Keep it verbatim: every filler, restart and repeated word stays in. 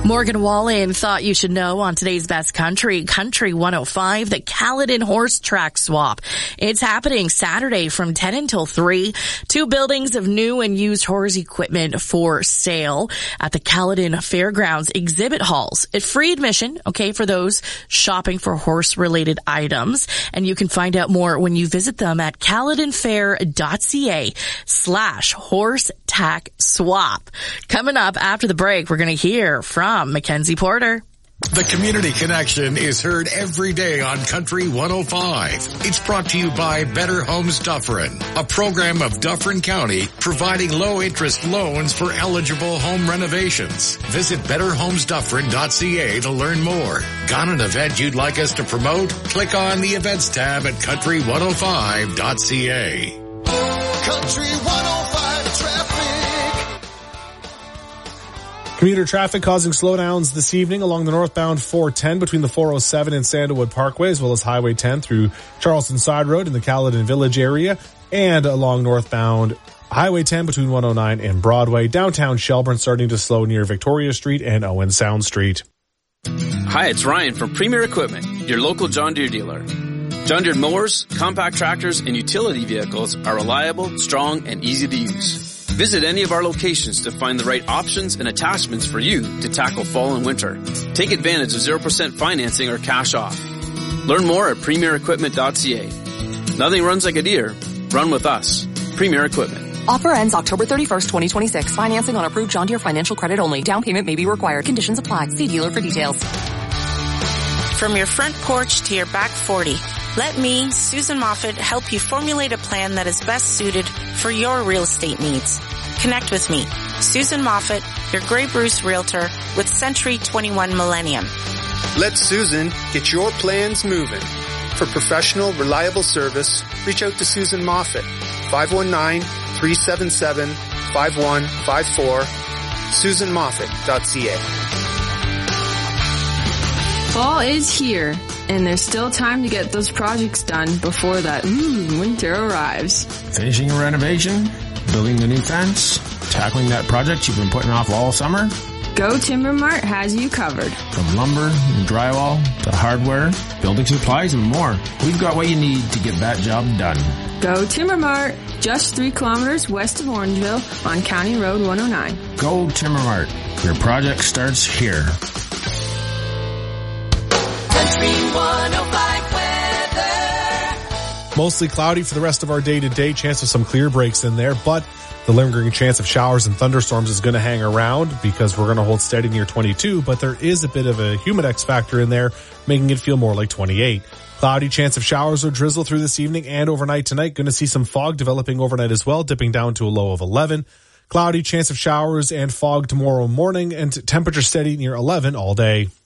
Morgan Wallen thought you should know on today's Best Country, Country one oh five, the Caledon Horse Track Swap. It's happening Saturday from ten until three. Two buildings of new and used horse equipment for sale at the Caledon Fairgrounds exhibit halls. It's free admission, okay, for those shopping for horse-related items. And you can find out more when you visit them at caledonfair.ca slash horse tack swap. Coming up after the break, we're going to hear from Mackenzie Porter. The Community Connection is heard every day on Country one oh five. It's brought to you by Better Homes Dufferin, a program of Dufferin County providing low-interest loans for eligible home renovations. Visit better homes dufferin dot c a to learn more. Got an event you'd like us to promote? Click on the Events tab at country one oh five dot c a. Country one oh five traffic. Commuter traffic causing slowdowns this evening along the northbound four ten between the four oh seven and Sandalwood Parkway, as well as Highway ten through Charleston Side Road in the Caledon Village area, and along northbound Highway ten between one oh nine and Broadway. Downtown Shelburne starting to slow near Victoria Street and Owen Sound Street. Hi, it's Ryan from Premier Equipment, your local John Deere dealer. John Deere mowers, compact tractors, and utility vehicles are reliable, strong, and easy to use. Visit any of our locations to find the right options and attachments for you to tackle fall and winter. Take advantage of zero percent financing or cash off. Learn more at premier equipment dot c a. Nothing runs like a Deere. Run with us. Premier Equipment. Offer ends October thirty-first, twenty twenty-six. Financing on approved John Deere financial credit only. Down payment may be required. Conditions apply. See dealer for details. From your front porch to your back forty, let me, Susan Moffat, help you formulate a plan that is best suited for your real estate needs. Connect with me, Susan Moffat, your Grey Bruce Realtor with Century twenty-one Millennium. Let Susan get your plans moving. For professional, reliable service, reach out to Susan Moffat, five one nine, three seven seven, five one five four, susan moffat dot c a. Fall is here, and there's still time to get those projects done before that ooh, winter arrives. Finishing a renovation, building the new fence, tackling that project you've been putting off all summer? Go Timber Mart has you covered. From lumber and drywall to hardware, building supplies, and more, we've got what you need to get that job done. Go Timber Mart, just three kilometers west of Orangeville on County Road one oh nine. Go Timber Mart. Your project starts here. Country one oh five weather. Mostly cloudy for the rest of our day today. Chance of some clear breaks in there, but the lingering chance of showers and thunderstorms is going to hang around because we're going to hold steady near twenty-two, but there is a bit of a humidex factor in there, making it feel more like twenty-eight. Cloudy chance of showers or drizzle through this evening and overnight tonight. Going to see some fog developing overnight as well, dipping down to a low of eleven. Cloudy chance of showers and fog tomorrow morning, and temperature steady near eleven all day.